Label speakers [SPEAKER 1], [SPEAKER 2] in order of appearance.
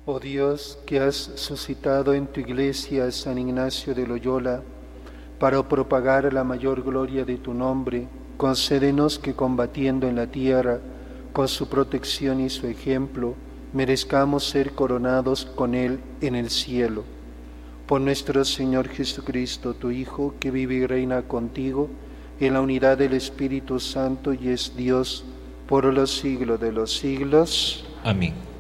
[SPEAKER 1] Oh Dios, que has suscitado en tu iglesia a San Ignacio de Loyola para propagar la mayor gloria de tu nombre, concédenos que combatiendo en la tierra con su protección y su ejemplo, merezcamos ser coronados con él en el cielo. Por nuestro Señor Jesucristo, tu Hijo, que vive y reina contigo en la unidad del Espíritu Santo y es Dios por los siglos de los siglos.
[SPEAKER 2] Amén.